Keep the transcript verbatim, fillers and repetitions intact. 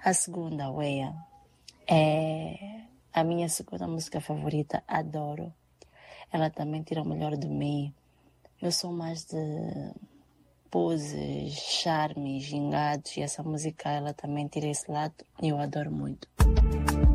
A segunda, Weia, é a minha segunda música favorita, adoro. Ela também tira o melhor de mim. Eu sou mais de poses, charmes, gingados, e essa música ela também tira esse lado e eu adoro muito.